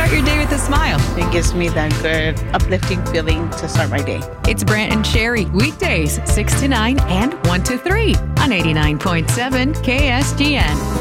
Start your day with a smile. It gives me that good, uplifting feeling to start my day. It's Brant and Sherry, weekdays 6 to 9 and 1 to 3 on 89.7 KSGN.